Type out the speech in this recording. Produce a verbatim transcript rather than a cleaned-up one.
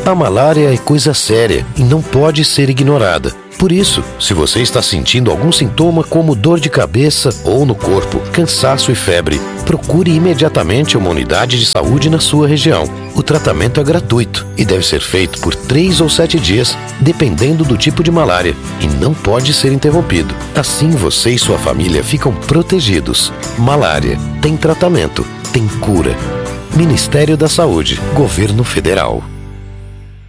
A malária é coisa séria e não pode ser ignorada. Por isso, se você está sentindo algum sintoma como dor de cabeça ou no corpo, cansaço e febre, procure imediatamente uma unidade de saúde na sua região. O tratamento é gratuito e deve ser feito por três ou sete dias, dependendo do tipo de malária, e não pode ser interrompido. Assim você e sua família ficam protegidos. Malária tem tratamento, tem cura. Ministério da Saúde, Governo Federal.